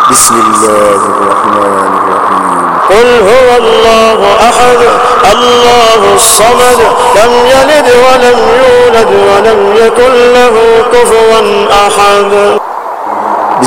بسم الله الرحمن الرحيم. قل هو الله أحد الله الصمد لم يلد ولم يولد ولم يكن له كفوا أحد.